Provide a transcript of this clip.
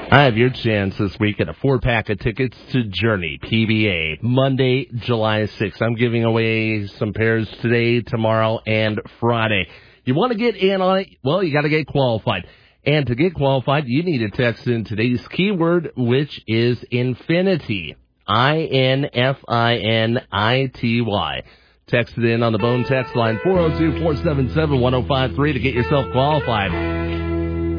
I have your chance this week at a 4-pack of tickets to Journey, PBA, Monday, July 6th. I'm giving away some pairs today, tomorrow, and Friday. You want to get in on it? Well, you got to get qualified. And to get qualified, you need to text in today's keyword, which is infinity. INFINITY. Text it in on the Bone text line 402-477-1053 to get yourself qualified.